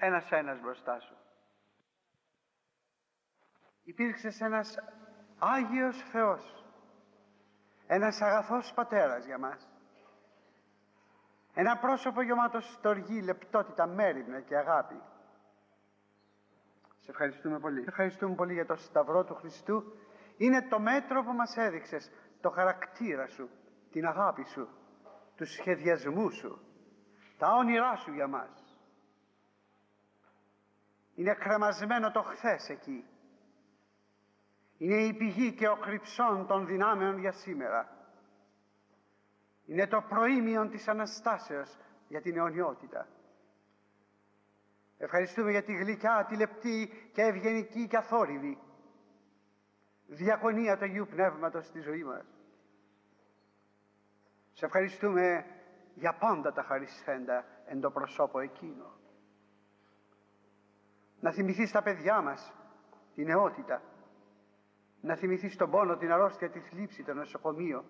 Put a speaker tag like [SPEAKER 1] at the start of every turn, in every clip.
[SPEAKER 1] ένας μπροστά σου. Υπήρξες ένας Άγιος Θεός, ένας αγαθός Πατέρας για μας, ένα πρόσωπο γεμάτο στοργή, λεπτότητα, μέριμνα και αγάπη. Σε ευχαριστούμε πολύ. Σε ευχαριστούμε πολύ για το Σταυρό του Χριστού. Είναι το μέτρο που μας έδειξες, το χαρακτήρα σου, την αγάπη σου, τους σχεδιασμούς σου, τα όνειρά σου για μας. Είναι κρεμασμένο το χθες εκεί. Είναι η πηγή και ο κρυψών των δυνάμεων για σήμερα. Είναι το προήμιον της Αναστάσεως για την αιωνιότητα. Ευχαριστούμε για τη γλυκιά, τη λεπτή και ευγενική και αθόρυβη διακονία του Αγίου Πνεύματος στη ζωή μας. Σε ευχαριστούμε για πάντα τα χαρισθέντα εν το προσώπο εκείνο. Να θυμηθείς τα παιδιά μας, την νεότητα, να θυμηθείς τον πόνο, την αρρώστια, τη θλίψη, το νοσοκομείο,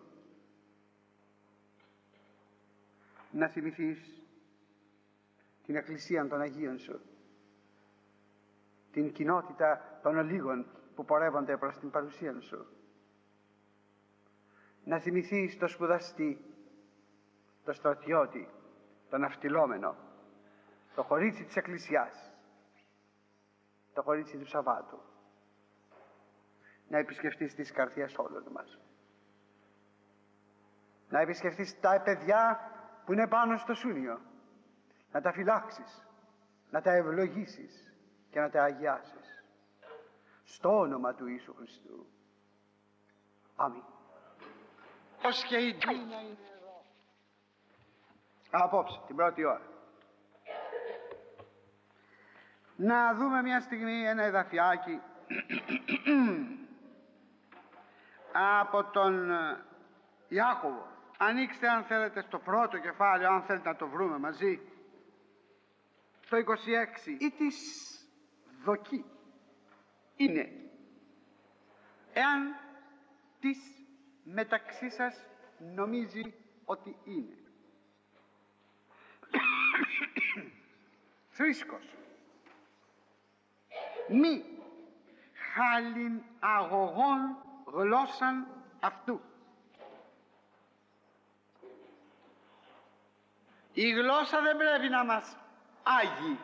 [SPEAKER 1] να θυμηθείς την Εκκλησία των Αγίων σου, την κοινότητα των ολίγων που πορεύονται προς την παρουσία σου, να θυμηθείς το σπουδαστή, το στρατιώτη, τον ναυτιλόμενο, το κορίτσι της Εκκλησιάς, το κορίτσι του Σαββάτου, να επισκεφτείς τις καρδιές όλων μας, να επισκεφτείς τα παιδιά που είναι πάνω στο σούνιο, να τα φυλάξεις, να τα ευλογήσεις και να τα αγιάσεις στο όνομα του Ιησού Χριστού. Αμήν. Ως και η Ντίνα είναι εδώ απόψε την πρώτη ώρα. Να δούμε μια στιγμή ένα εδαφιάκι από τον Ιάκωβο. Ανοίξτε αν θέλετε στο πρώτο κεφάλαιο, αν θέλετε να το βρούμε μαζί, το 26. Ή της δοκή είναι εάν της μεταξύ σας νομίζει ότι είναι θρήσκος, μη χάλιν αγωγών γλώσσαν αυτού. Η γλώσσα δεν πρέπει να μας άγει.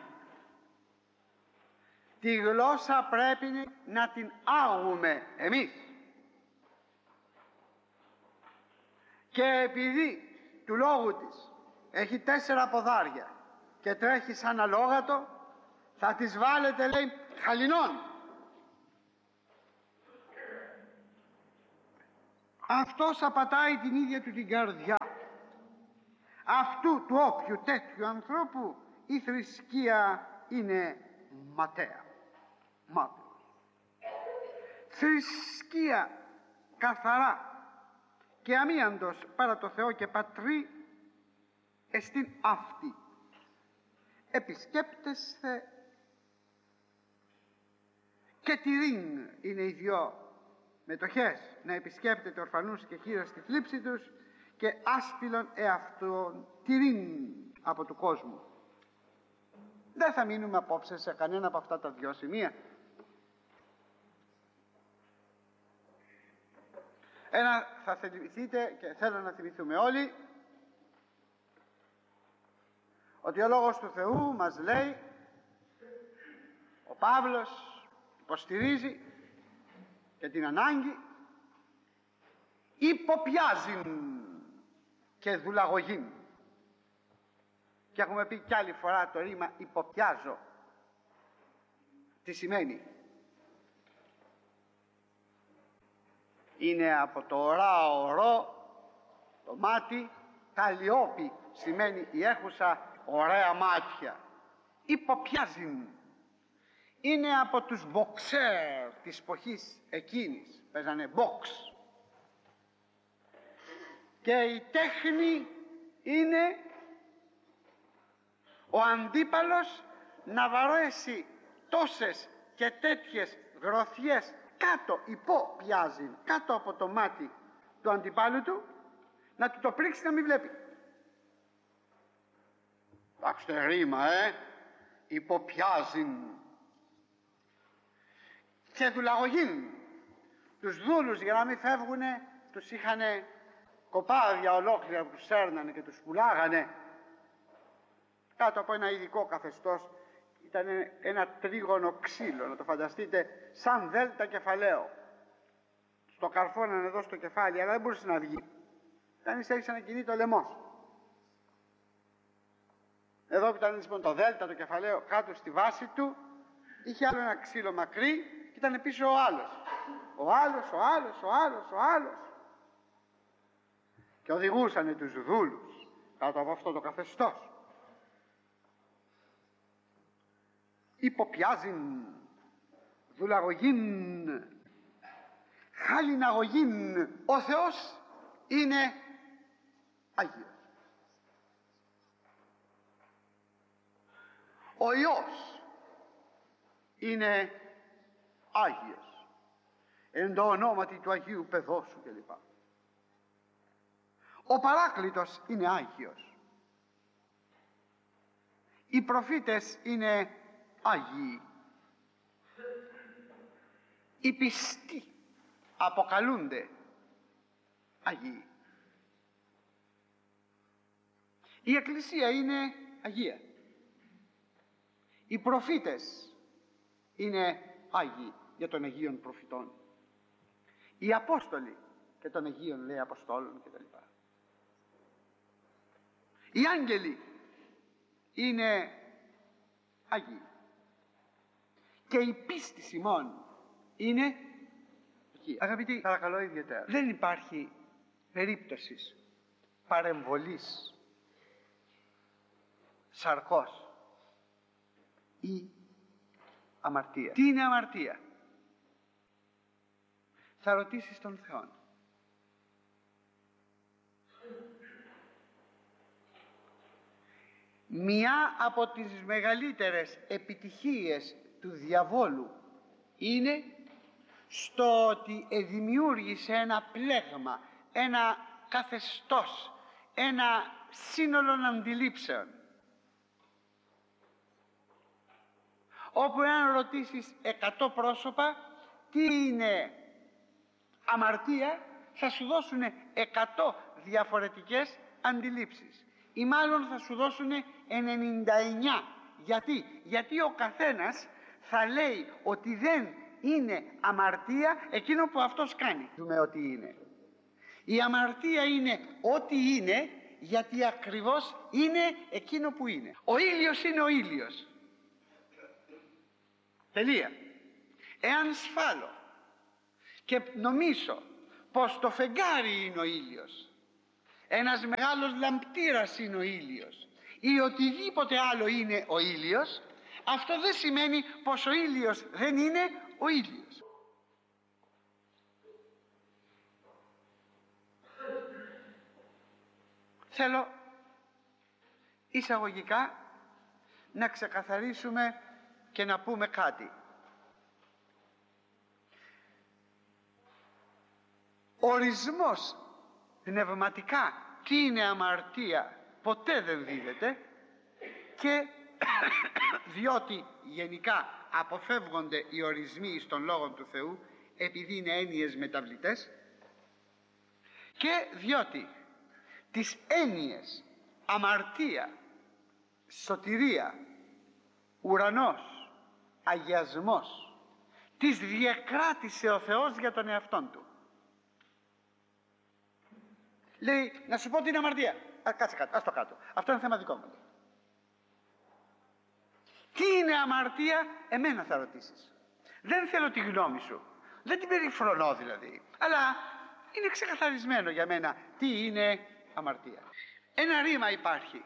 [SPEAKER 1] Τη γλώσσα πρέπει να την άγουμε εμείς. Και επειδή του λόγου της έχει 4 ποδάρια και τρέχει σαν αλόγατο, θα τις βάλετε, λέει, χαλινών. Αυτός απατάει την ίδια του την καρδιά. Αυτού του όποιου τέτοιου ανθρώπου η θρησκεία είναι ματαία. Θρησκεία καθαρά και αμίαντος παρά το Θεό και Πατρί εστίν αυτή. Επισκέπτεσθε και τυρήν είναι οι δυο μετοχές, να επισκέπτεται ορφανούς και χείρα στη θλίψη τους και άσπηλον εαυτόν τυρήν από του κόσμου. Δεν θα μείνουμε απόψε σε κανένα από αυτά τα 2 σημεία. Ένα θα θυμηθείτε και θέλω να θυμηθούμε όλοι, ότι ο Λόγος του Θεού μας λέει, ο Παύλος υποστηρίζει και την ανάγκη υποπιάζειν και δουλαγωγήν. Και έχουμε πει κι άλλη φορά το ρήμα υποπιάζω. Τι σημαίνει? Είναι από το ορά το μάτι, καλλιόπη σημαίνει η έχουσα ωραία μάτια. Υποπιάζειν. Είναι από τους μποξέρ της εποχής εκείνης, παίζανε μποξ. Και η τέχνη είναι ο αντίπαλος να βαρέσει τόσες και τέτοιες γροθιές κάτω, υποπιάζει, κάτω από το μάτι του αντιπάλου του, να του το πρίξει να μην βλέπει. Άξτε ρήμα, υποπιάζειν και δουλαγωγήν. Τους δούλους, για να μην φεύγουνε, τους είχανε κοπάδια ολόκληρα που τους έρνανε και τους πουλάγανε κάτω από ένα ειδικό καθεστώς. Ήταν ένα τρίγωνο ξύλο, να το φανταστείτε, σαν δέλτα κεφαλαίο. Στο καρφώνανε εδώ στο κεφάλι, αλλά δεν μπορούσε να βγει. Ήταν ίσα να κινεί το λαιμός. Εδώ που ήταν λοιπόν το δέλτα, το κεφαλαίο, κάτω στη βάση του, είχε άλλο ένα ξύλο μακρύ και ήταν πίσω ο άλλος. Ο άλλος, ο άλλος, ο άλλος, ο άλλος. Και οδηγούσανε τους δούλους κάτω από αυτό το καθεστώς. Υποπιάζειν, δουλαγωγήν, χαλιναγωγήν. Ο Θεός είναι Άγιος. Ο Υιός είναι Άγιος. Εν το ονόματι του Αγίου Παιδόσου κλπ. Ο Παράκλητος είναι Άγιος. Οι προφήτες είναι Άγιοι. Οι πιστοί αποκαλούνται Άγιοι. Η Εκκλησία είναι Αγία. Οι προφήτες είναι Άγιοι για των Αγίων Προφητών. Οι Απόστολοι και των Αγίων λέει Αποστόλων κτλ. Οι άγγελοι είναι Άγιοι. Και η πίστη ημών είναι Αγία. Αγαπητοί, παρακαλώ ιδιαίτερα, δεν υπάρχει περίπτωση παρεμβολής σαρκός ή αμαρτία. Τι είναι αμαρτία? Θα ρωτήσεις τον Θεό. Μια από τις μεγαλύτερες επιτυχίες του διαβόλου είναι στο ότι δημιούργησε ένα πλέγμα, ένα καθεστώς, ένα σύνολο αντιλήψεων, όπου εάν ρωτήσεις 100 πρόσωπα τι είναι αμαρτία, θα σου δώσουν 100 διαφορετικές αντιλήψεις, ή μάλλον θα σου δώσουν 99. Γιατί ο καθένας θα λέει ότι δεν είναι αμαρτία εκείνο που αυτός κάνει. Δούμε ότι είναι. Η αμαρτία είναι ό,τι είναι, γιατί ακριβώς είναι εκείνο που είναι. Ο ήλιος είναι ο ήλιος. Τελεία. Εάν σφάλω και νομίζω πως το φεγγάρι είναι ο ήλιος, ένας μεγάλος λαμπτήρας είναι ο ήλιος ή οτιδήποτε άλλο είναι ο ήλιος, αυτό δεν σημαίνει πως ο ήλιος δεν είναι ο ήλιος. Θέλω εισαγωγικά να ξεκαθαρίσουμε και να πούμε κάτι. Ορισμός πνευματικά τι είναι αμαρτία ποτέ δεν δίδεται, και διότι γενικά αποφεύγονται οι ορισμοί στον Λόγο του Θεού επειδή είναι έννοιες μεταβλητές, και διότι τις έννοιες αμαρτία, σωτηρία, ουρανός, αγιασμός τις διεκράτησε ο Θεός για τον εαυτόν του. Λέει, να σου πω την αμαρτία. Κάτσε κάτω, ας το κάτω. Αυτό είναι θέμα δικό μου. Τι είναι αμαρτία, εμένα θα ρωτήσεις. Δεν θέλω τη γνώμη σου. Δεν την περιφρονώ δηλαδή. Αλλά είναι ξεκαθαρισμένο για μένα τι είναι αμαρτία. Ένα ρήμα υπάρχει.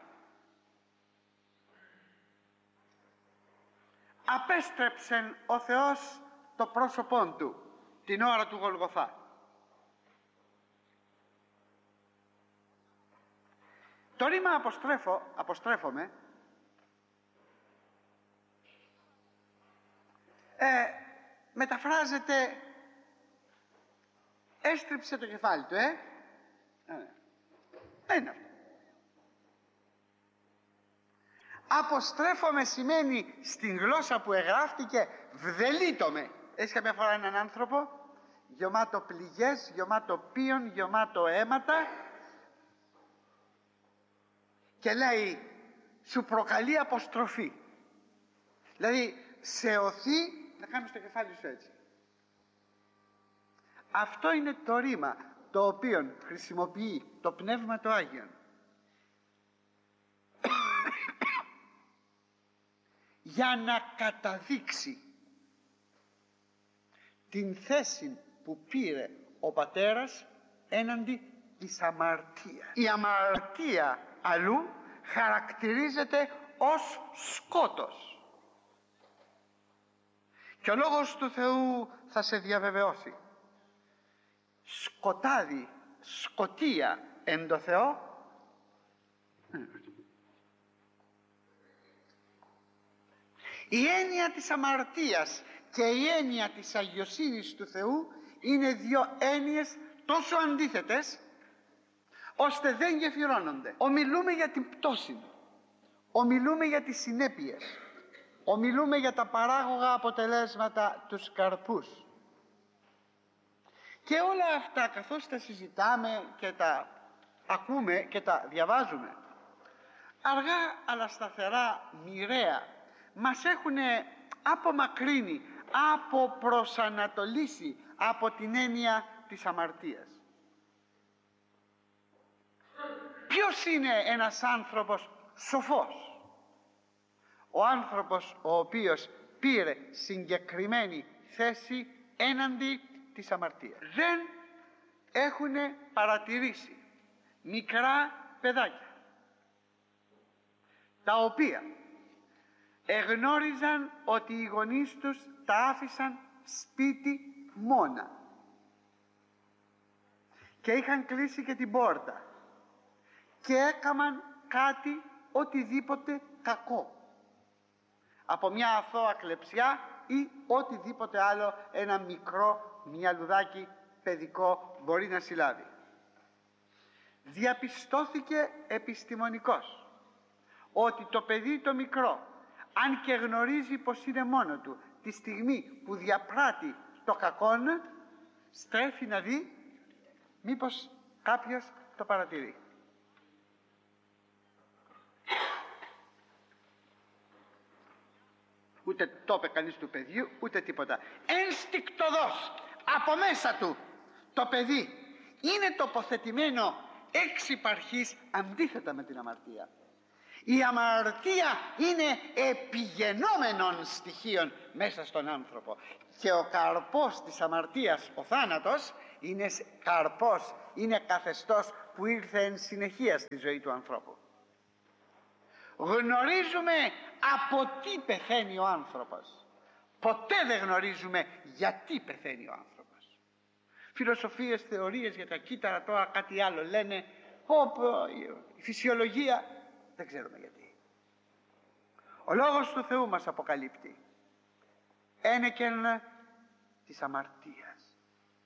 [SPEAKER 1] Απέστρεψεν ο Θεός το πρόσωπόν του την ώρα του Γολγοθά. Το ρήμα αποστρέφομαι μεταφράζεται έστριψε το κεφάλι του, είναι αυτό. Αποστρέφομαι σημαίνει στην γλώσσα που εγγράφτηκε βδελίτομαι. Έχεις καμιά φορά έναν άνθρωπο γεμάτο πληγές, γεμάτο πίον, γεμάτο αίματα και λέει σου προκαλεί αποστροφή, δηλαδή σε οθεί να κάνεις το κεφάλι σου έτσι. Αυτό είναι το ρήμα το οποίο χρησιμοποιεί το Πνεύμα το Άγιον για να καταδείξει την θέση που πήρε ο πατέρας έναντι της αμαρτίας. Η αμαρτία αλλού χαρακτηρίζεται ως σκότος και ο Λόγος του Θεού θα σε διαβεβαιώσει. Σκοτάδι, σκοτία εν το Θεό η έννοια της αμαρτίας και η έννοια της αγιοσύνης του Θεού είναι δύο έννοιες τόσο αντίθετες ώστε δεν γεφυρώνονται. Ομιλούμε για την πτώση, ομιλούμε για τις συνέπειες, ομιλούμε για τα παράγωγα αποτελέσματα, τους καρπούς, και όλα αυτά καθώς τα συζητάμε και τα ακούμε και τα διαβάζουμε, αργά αλλά σταθερά, μοιραία μας έχουν απομακρύνει, αποπροσανατολίσει από την έννοια της αμαρτίας. Ποιος είναι ένας άνθρωπος σοφός? Ο άνθρωπος ο οποίος πήρε συγκεκριμένη θέση έναντι της αμαρτίας. Δεν έχουν παρατηρήσει μικρά παιδάκια τα οποία εγνώριζαν ότι οι γονείς τους τα άφησαν σπίτι μόνα και είχαν κλείσει και την πόρτα και έκαναν κάτι οτιδήποτε κακό, από μια αθώα κλεψιά ή οτιδήποτε άλλο ένα μικρό μυαλουδάκι παιδικό μπορεί να συλλάβει. Διαπιστώθηκε επιστημονικώς ότι το παιδί το μικρό, αν και γνωρίζει πως είναι μόνο του, τη στιγμή που διαπράττει το κακόν, στρέφει να δει μήπως κάποιος το παρατηρεί. Ούτε το είπε κανείς του παιδιού, ούτε τίποτα. Ενστικτωδώς από μέσα του το παιδί είναι τοποθετημένο εξ υπαρχής αντίθετα με την αμαρτία. Η αμαρτία είναι επιγενόμενων στοιχείων μέσα στον άνθρωπο και ο καρπός της αμαρτίας, ο θάνατος, είναι καρπός, είναι καθεστώς που ήρθε εν συνεχεία στη ζωή του ανθρώπου. Γνωρίζουμε από τι πεθαίνει ο άνθρωπος, ποτέ δεν γνωρίζουμε γιατί πεθαίνει ο άνθρωπος. Φιλοσοφίες, θεωρίες για τα κύτταρα, τώρα κάτι άλλο λένε, η φυσιολογία, δεν ξέρουμε γιατί. Ο Λόγος του Θεού μας αποκαλύπτει ένεκεν της αμαρτίας.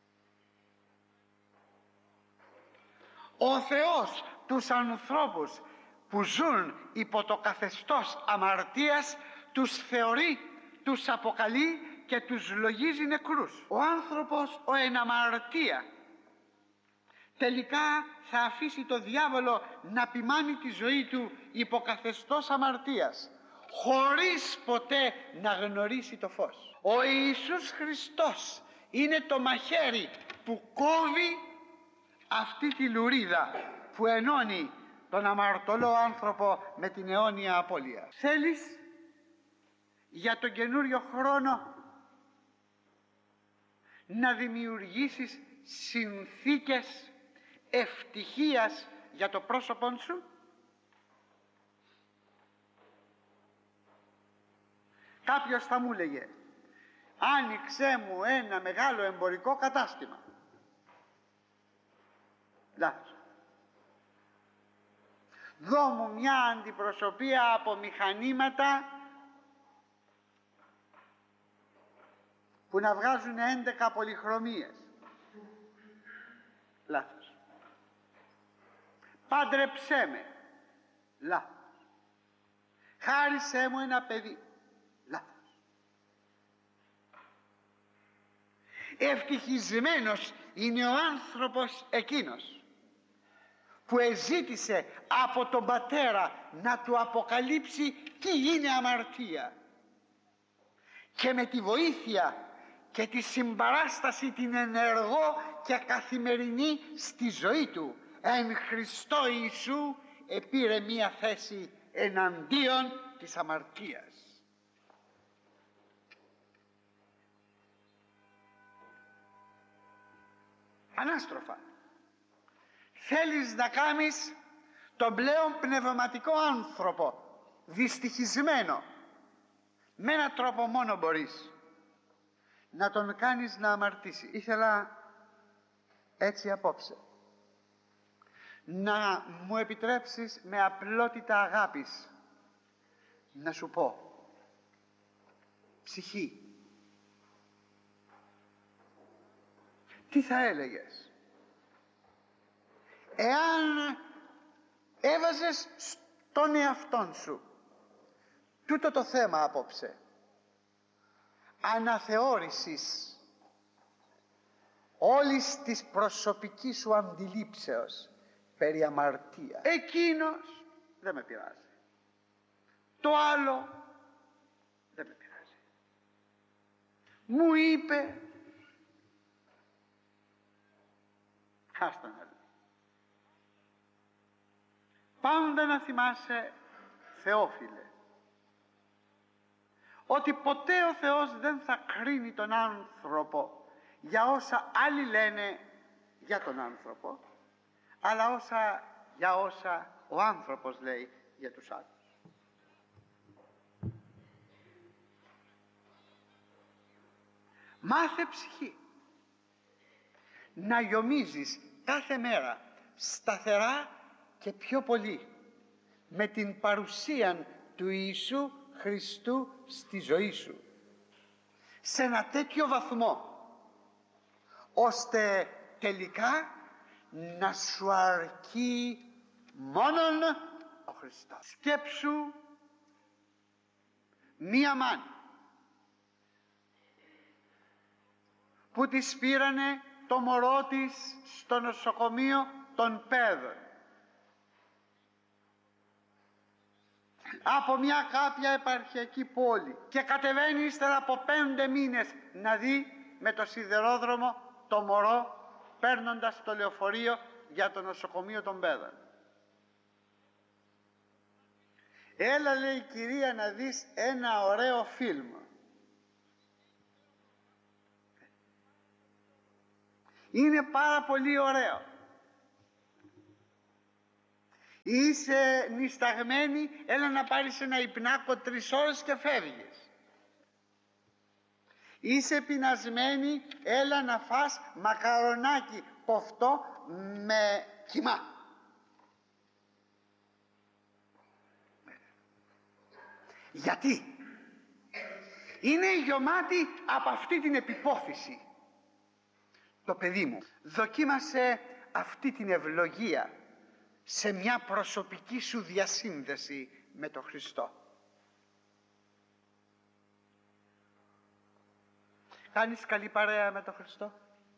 [SPEAKER 1] Ο Θεός τους ανθρώπους που ζουν υπό το καθεστώς αμαρτίας τους θεωρεί, τους αποκαλεί και τους λογίζει νεκρούς. Ο άνθρωπος ο εν αμαρτία τελικά θα αφήσει το διάβολο να ποιμάνει τη ζωή του υπό καθεστώς αμαρτίας χωρίς ποτέ να γνωρίσει το φως. Ο Ιησούς Χριστός είναι το μαχαίρι που κόβει αυτή τη λουρίδα που ενώνει τον αμαρτωλό άνθρωπο με την αιώνια απώλεια. Θέλεις για τον καινούριο χρόνο να δημιουργήσεις συνθήκες ευτυχίας για το πρόσωπό σου? Κάποιος θα μου έλεγε, άνοιξέ μου ένα μεγάλο εμπορικό κατάστημα. Λάθος. Δώ μου μια αντιπροσωπεία από μηχανήματα που να βγάζουν 11 πολυχρωμίες. Λάθος. Πάντρεψέ με. Λάθος. χάρισέ μου ένα παιδί. Λάθος. Ευτυχισμένος είναι ο άνθρωπος εκείνος που εζήτησε από τον Πατέρα να του αποκαλύψει τι είναι αμαρτία, και με τη βοήθεια και τη συμπαράσταση την ενεργό και καθημερινή στη ζωή του εν Χριστώ Ιησού επήρε μία θέση εναντίον της αμαρτίας. Ανάστροφα, θέλεις να κάνεις τον πλέον πνευματικό άνθρωπο δυστυχισμένο, με έναν τρόπο μόνο μπορείς, να τον κάνεις να αμαρτήσει. Ήθελα έτσι απόψε να μου επιτρέψεις με απλότητα αγάπης να σου πω: ψυχή, τι θα έλεγες εάν έβαζες στον εαυτόν σου τούτο το θέμα απόψε αναθεώρησης όλης της προσωπικής σου αντιλήψεως περί αμαρτία? Εκείνος δεν με πειράζει, το άλλο δεν με πειράζει, μου είπε, άστα να λέει. Πάντα να θυμάσαι, Θεόφιλε, ότι ποτέ ο Θεός δεν θα κρίνει τον άνθρωπο για όσα άλλοι λένε για τον άνθρωπο, αλλά για όσα ο άνθρωπος λέει για τους άλλους. Μάθε, ψυχή, να γιομίζεις κάθε μέρα σταθερά και πιο πολύ με την παρουσία του Ιησού Χριστού στη ζωή σου, σε ένα τέτοιο βαθμό ώστε τελικά να σου αρκεί μόνον ο Χριστός. Σκέψου μία μάνα που της πήρανε το μωρό της στο νοσοκομείο των Πέδων από μια κάποια επαρχιακή πόλη και κατεβαίνει ύστερα από 5 μήνες να δει με το σιδερόδρομο το μωρό παίρνοντας το λεωφορείο για το νοσοκομείο των Πέδων. Έλα, λέει, κυρία, να δεις ένα ωραίο φιλμ. Είναι πάρα πολύ ωραίο. Είσαι νησταγμένη, έλα να πάρεις ένα υπνάκο 3 ώρες και φεύγεις. Είσαι πεινασμένη, έλα να φας μακαρονάκι κοφτό με κιμά. Γιατί? Είναι γεμάτη από αυτή την επιπόθηση. Το παιδί μου, δοκίμασε αυτή την ευλογία σε μια προσωπική σου διασύνδεση με τον Χριστό. Κάνεις καλή παρέα με τον Χριστό?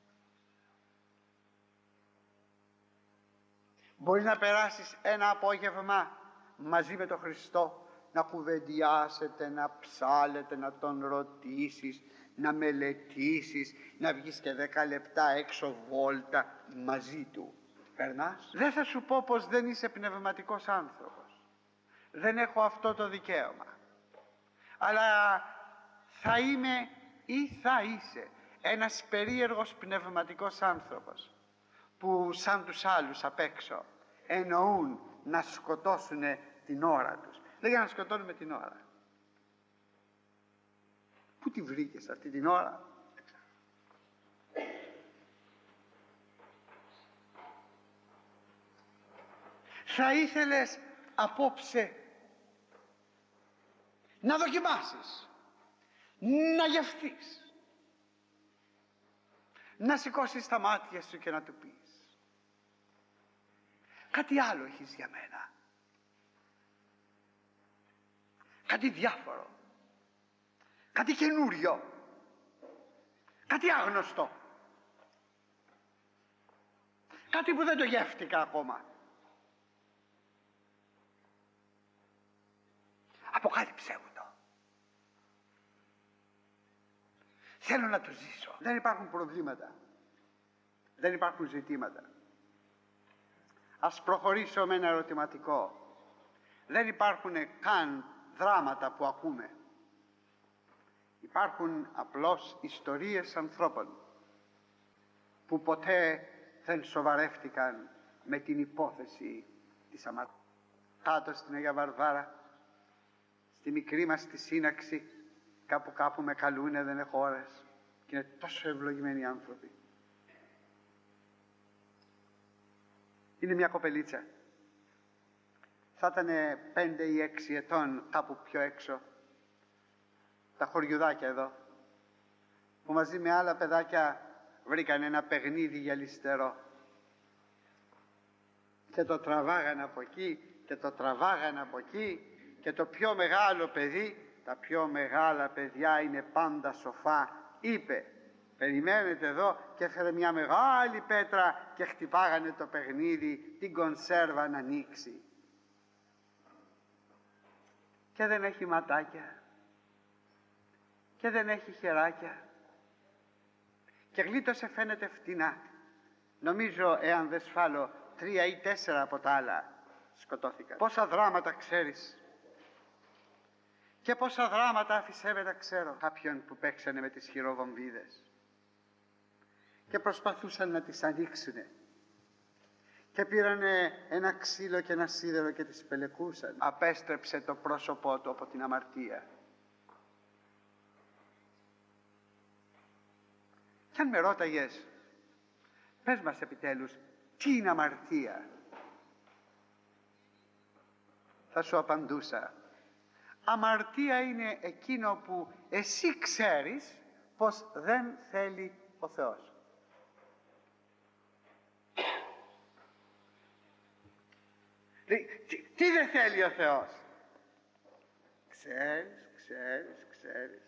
[SPEAKER 1] Μπορεί να περάσεις ένα απόγευμα μαζί με τον Χριστό, να κουβεντιάσετε, να ψάλετε, να τον ρωτήσεις, να μελετήσεις, να βγεις και 10 λεπτά έξω βόλτα μαζί του. Περνάς. Δεν θα σου πω πως δεν είσαι πνευματικός άνθρωπος. Δεν έχω αυτό το δικαίωμα. Αλλά θα είμαι ή θα είσαι ένας περίεργος πνευματικός άνθρωπος που σαν τους άλλους απ' έξω εννοούν να σκοτώσουν την ώρα τους. Λέγε να σκοτώνουμε την ώρα. Πού τη βρήκες αυτή την ώρα? Θα ήθελες απόψε να δοκιμάσεις, να γευθείς, να σηκώσεις τα μάτια σου και να του πεις: κάτι άλλο έχεις για μένα? κάτι διάφορο, κάτι καινούριο, κάτι άγνωστο, κάτι που δεν το γεύτηκα ακόμα. Αποκάλυψέ μου το. Θέλω να το ζήσω. Δεν υπάρχουν προβλήματα, δεν υπάρχουν ζητήματα. Ας προχωρήσω με ένα ερωτηματικό. Δεν υπάρχουν καν δράματα που ακούμε. Υπάρχουν απλώς ιστορίες ανθρώπων που ποτέ δεν σοβαρεύτηκαν με την υπόθεση της αμαρτίας. Κάτω στην Αγία Βαρβάρα, στη μικρή μας τη σύναξη, κάπου με καλούνε, δεν έχω ώρες, και είναι τόσο ευλογημένοι άνθρωποι. Είναι μια κοπελίτσα, θα ήταν 5 ή 6 ετών, κάπου πιο έξω, τα χωριουδάκια εδώ, που μαζί με άλλα παιδάκια βρήκαν ένα παιχνίδι γυαλιστερό και το τραβάγαν από εκεί και το τραβάγαν από εκεί, και το πιο μεγάλο παιδί, τα πιο μεγάλα παιδιά είναι πάντα σοφά, είπε περιμένετε εδώ, και έφερε μια μεγάλη πέτρα και χτυπάγανε το παιχνίδι, την κονσέρβα να ανοίξει. Και δεν έχει ματάκια και δεν έχει χεράκια και γλίτωσε, φαίνεται φτηνά. Νομίζω, εάν δεν σφάλω, 3 ή 4 από τα άλλα σκοτώθηκαν. Πόσα δράματα ξέρεις και πόσα δράματα άφησέ με να ξέρω. Κάποιον που παίξανε με τις χειροβομβίδες και προσπαθούσαν να τις ανοίξουνε και πήρανε ένα ξύλο και ένα σίδερο και τις πελεκούσαν. Απέστρεψε το πρόσωπό του από την αμαρτία. Κι αν με ρώταγες, πες μας επιτέλους, τι είναι αμαρτία, θα σου απαντούσα, αμαρτία είναι εκείνο που εσύ ξέρεις πως δεν θέλει ο Θεός. Τι δεν θέλει ο Θεός? Ξέρεις.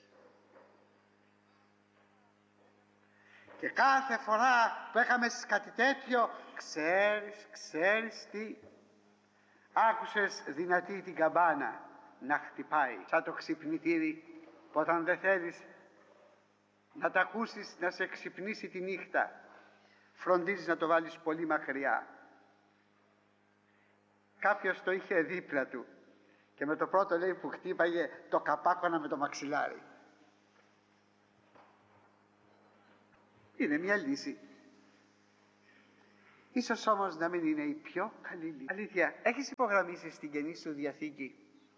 [SPEAKER 1] Και κάθε φορά που είχαμε κάτι τέτοιο, ξέρεις τι. Άκουσες δυνατή την καμπάνα να χτυπάει, σαν το ξυπνητήρι, που όταν δεν θέλεις να τα ακούσεις να σε ξυπνήσει τη νύχτα, φροντίζεις να το βάλεις πολύ μακριά. Κάποιος το είχε δίπλα του και με το πρώτο, λέει, που χτύπαγε, το καπάκωνα με το μαξιλάρι. Είναι μια λύση. Ίσως όμως να μην είναι η πιο καλή λύση. Αλήθεια, έχεις υπογραμμίσει στην Καινή Σου Διαθήκη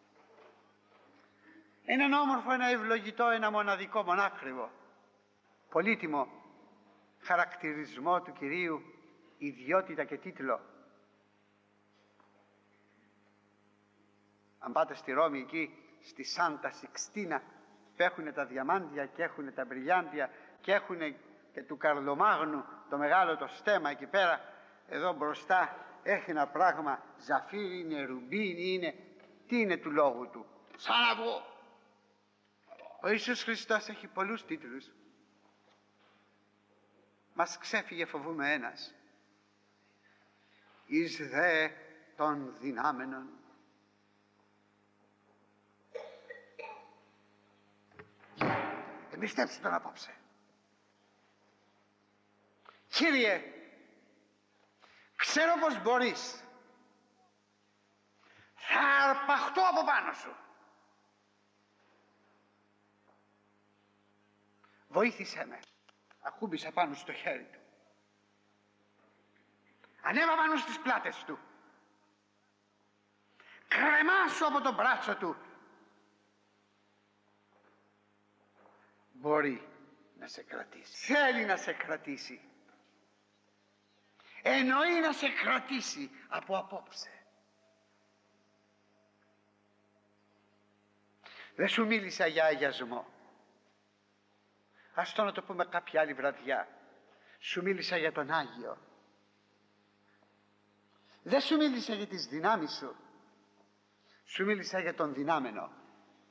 [SPEAKER 1] έναν όμορφο, ένα ευλογητό, ένα μοναδικό, μονάκριβο, πολύτιμο χαρακτηρισμό του Κυρίου, ιδιότητα και τίτλο? Αν πάτε στη Ρώμη, εκεί στη Σάντα Σικστίνα, που έχουν τα διαμάντια και έχουν τα μπριλιάντια και έχουν και του Καρλομάγνου το μεγάλο το στέμμα εκεί πέρα, εδώ μπροστά έχει ένα πράγμα, ζαφύρι είναι, ρουμπίνι είναι, τι είναι του λόγου του? Σαν να πω, ο Ιησούς Χριστός έχει πολλούς τίτλους. Μας ξέφυγε, φοβούμαι, ένας. Εις δε των δυνάμενων. Εμπιστέψου τον απόψε. Κύριε, ξέρω πως μπορείς. Θα αρπαχτώ από πάνω σου. Βοήθησέ με. Ακούμπησα πάνω στο χέρι του. Ανέβα πάνω στις πλάτες του. Κρεμάσου από το μπράτσο του. Μπορεί να σε κρατήσει. Θέλει να σε κρατήσει. Εννοεί να σε κρατήσει από απόψε. Δεν σου μίλησα για αγιασμό. Ας το να το πούμε κάποια άλλη βραδιά. Σου μίλησα για τον Άγιο. Δεν σου μίλησα για τις δυνάμεις σου. Σου μίλησα για τον δυνάμενο.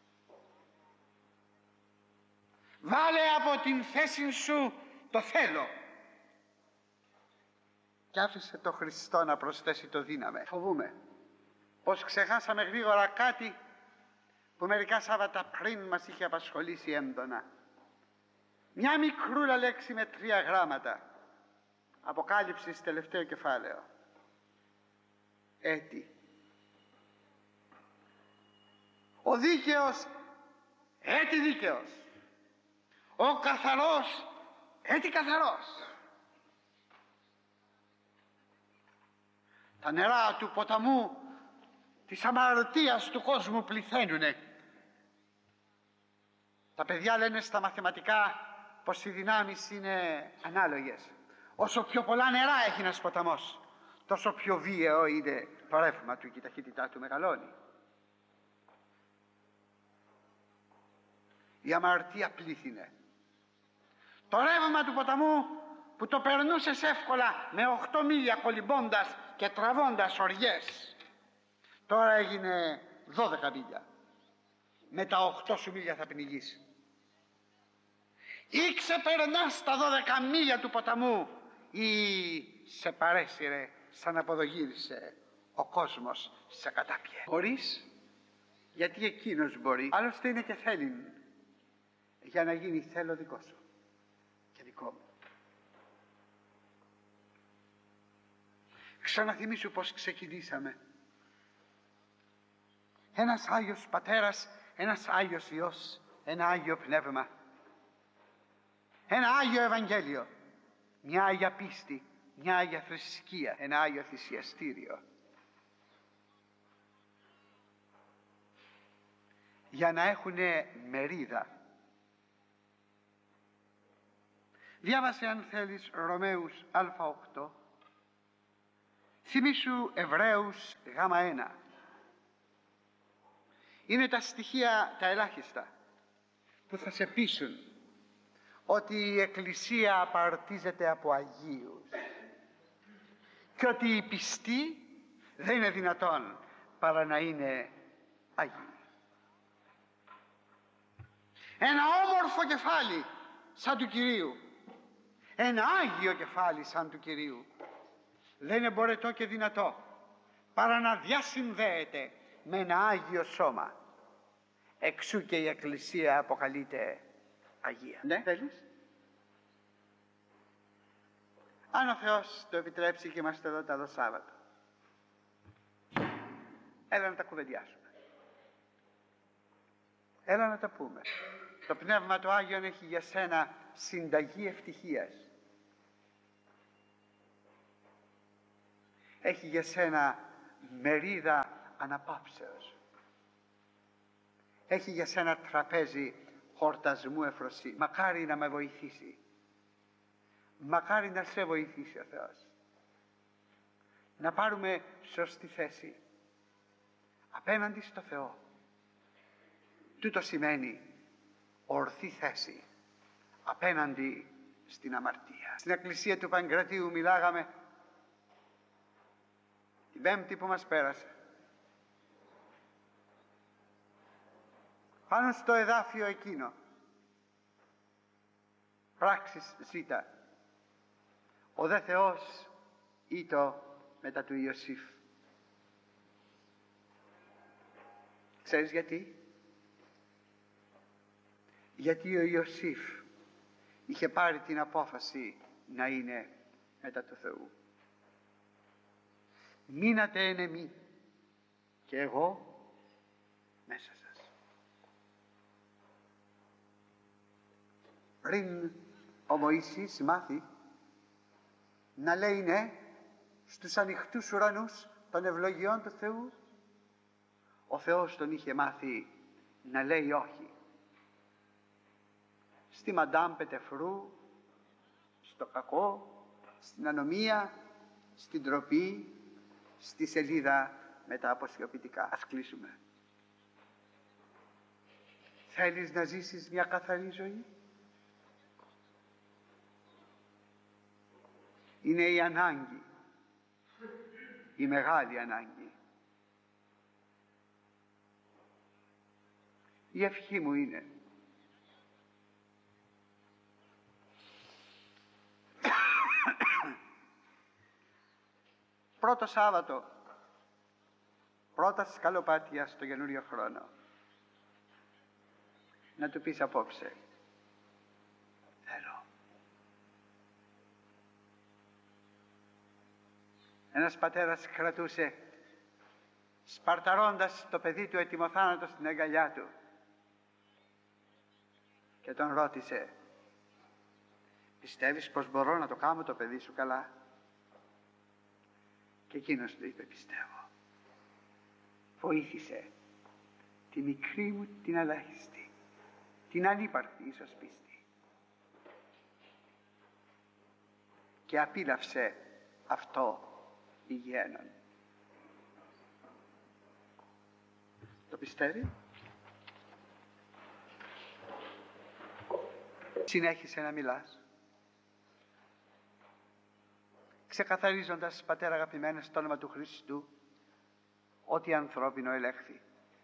[SPEAKER 1] Βάλε από την θέση σου το θέλω. Και άφησε το Χριστό να προσθέσει το δύναμε. Φοβούμαι πως ξεχάσαμε γρήγορα κάτι που μερικά Σάββατα πριν μας είχε απασχολήσει έντονα. Μια μικρούλα λέξη με 3 γράμματα. Αποκάλυψης τελευταίο κεφάλαιο. Έτη. Ο δίκαιος έτη δίκαιος. Ο καθαρός έτη καθαρός. Τα νερά του ποταμού της αμαρτίας του κόσμου πληθαίνουνε. Τα παιδιά λένε στα μαθηματικά πως οι δυνάμεις είναι ανάλογες. Όσο πιο πολλά νερά έχει ένας ποταμός, τόσο πιο βίαιο είναι το ρεύμα του και η ταχύτητά του μεγαλώνει. Η αμαρτία πλήθυνε. Το ρεύμα του ποταμού που το περνούσες εύκολα με 8 μίλια κολυμπώντας και τραβώντας οριές, τώρα έγινε 12 μίλια. Με τα 8 σου μίλια θα πνιγείς. Ή ξεπερνάς τα 12 μίλια του ποταμού ή σε παρέσυρε σαν αποδογύρισε ο κόσμος σε κατάπιε. Μπορείς, γιατί εκείνος μπορεί, άλλωστε είναι και θέλει, για να γίνει θέλω δικό σου και δικό μου. Ξαναθυμίσου πως ξεκινήσαμε. Ένας Άγιος Πατέρας, ένας Άγιος Υιός, ένα Άγιο Πνεύμα, ένα Άγιο Ευαγγέλιο, μια Άγια πίστη, μια Άγια θρησκεία, ένα Άγιο θυσιαστήριο. Για να έχουν μερίδα. Διάβασε αν θέλεις Ρωμαίους Α8, θυμήσου Εβραίους Γ1. Είναι τα στοιχεία τα ελάχιστα που θα σε πείσουν ότι η Εκκλησία απαρτίζεται από Αγίους και ότι οι πιστοί δεν είναι δυνατόν παρά να είναι Άγιοι. Ένα όμορφο κεφάλι σαν του Κυρίου, ένα Άγιο κεφάλι σαν του Κυρίου, δεν είναι μπορετό και δυνατό παρά να διασυνδέεται με ένα Άγιο σώμα. Εξού και η Εκκλησία αποκαλείται Αγία. Ναι, θέλεις? Αν ο Θεός το επιτρέψει και είμαστε εδώ τα Σάββατα, έλα να τα κουβεντιάσουμε. Έλα να τα πούμε. Το Πνεύμα του Άγιον έχει για σένα συνταγή ευτυχίας. Έχει για σένα μερίδα αναπαύσεως. Έχει για σένα τραπέζι χορτασμού εφροσύνη. Μακάρι να με βοηθήσει. Μακάρι να σε βοηθήσει ο Θεός. Να πάρουμε σωστή θέση απέναντι στο Θεό. Τούτο σημαίνει ορθή θέση απέναντι στην αμαρτία. Στην Εκκλησία του Παγκρατίου μιλάγαμε την Πέμπτη που μας πέρασε πάνω στο εδάφιο εκείνο, πράξεις ζήτα, ο δε Θεός ήτο μετά του Ιωσήφ. Ξέρεις γιατί? Γιατί ο Ιωσήφ είχε πάρει την απόφαση να είναι μετά του Θεού. Μείνατε εν εμεί και εγώ μέσα σας. Πριν ο Μωυσής μάθει να λέει ναι στους ανοιχτούς ουρανούς των ευλογιών του Θεού, ο Θεός τον είχε μάθει να λέει όχι. Στη Μαντάμ Πετεφρού, στο κακό, στην ανομία, στην ντροπή, στη σελίδα με τα αποσιωπητικά. Ας κλείσουμε. Θέλεις να ζήσεις μια καθαρή ζωή? Είναι η ανάγκη, η μεγάλη ανάγκη. Η ευχή μου είναι πρώτο Σάββατο, πρώτα σκαλοπάτια στο καινούριο χρόνο, να του πεις απόψε, θέλω. Ένας πατέρας κρατούσε, σπαρταρώντας το παιδί του ετοιμοθάνατο στην αγκαλιά του, και τον ρώτησε, πιστεύεις πως μπορώ να το κάνω το παιδί σου καλά? Και εκείνος του είπε, πιστεύω. Βοήθησε τη μικρή μου την ελάχιστη, την ανύπαρκτη ίσως πίστη, και απίλαυσε αυτό υγιένον. Το πιστεύει? Συνέχισε να μιλάς, ξεκαθαρίζοντας, πατέρα αγαπημένε, στο όνομα του Χριστού, ό,τι ανθρώπινο ελέγχθη,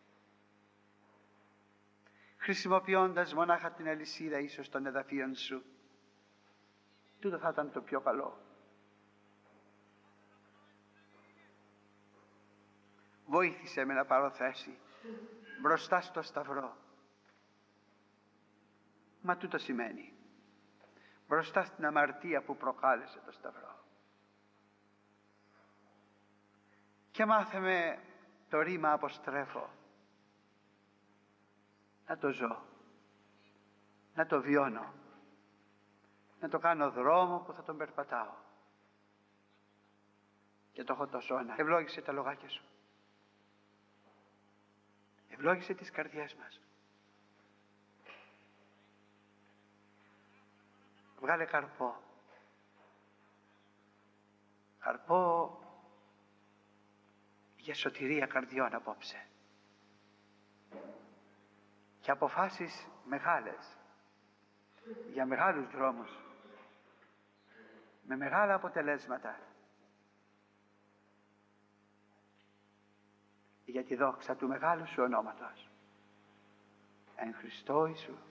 [SPEAKER 1] χρησιμοποιώντας μονάχα την αλυσίδα ίσως των εδαφίων σου. Τούτο θα ήταν το πιο καλό. Βοήθησε με να πάρω θέση μπροστά στο σταυρό. Μα τούτο σημαίνει μπροστά στην αμαρτία που προκάλεσε το σταυρό. Και μάθε με το ρήμα αποστρέφω να το ζω, να το βιώνω, να το κάνω δρόμο που θα τον περπατάω. Και το έχω τόσο να ευλόγησε τα λογάκια σου, ευλόγησε τις καρδιές μας. Βγάλε καρπό, καρπό για σωτηρία καρδιών απόψε, και αποφάσεις μεγάλες για μεγάλους δρόμους με μεγάλα αποτελέσματα, για τη δόξα του μεγάλου σου ονόματος, εν Χριστώ Ιησού.